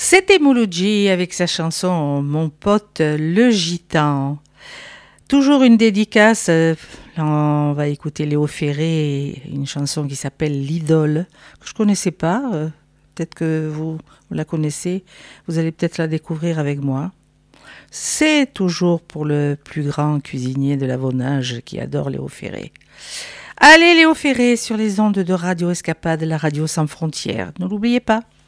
C'était Mouloudji avec sa chanson Mon pote le gitan. Toujours une dédicace. On va écouter Léo Ferré, une chanson qui s'appelle L'idole, que je ne connaissais pas. Peut-être que vous la connaissez. Vous allez peut-être la découvrir avec moi. C'est toujours pour le plus grand cuisinier de l'Avonage qui adore Léo Ferré. Allez Léo Ferré sur les ondes de Radio Escapade, la radio sans frontières. Ne l'oubliez pas.